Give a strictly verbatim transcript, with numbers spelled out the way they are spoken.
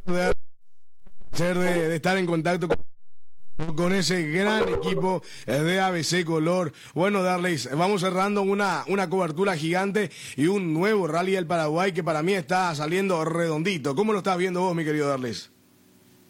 de, de estar en contacto con con ese gran equipo de A B C Color. Bueno, Darles, vamos cerrando una, una cobertura gigante y un nuevo Rally del Paraguay que para mí está saliendo redondito. ¿Cómo lo estás viendo vos, mi querido Darles?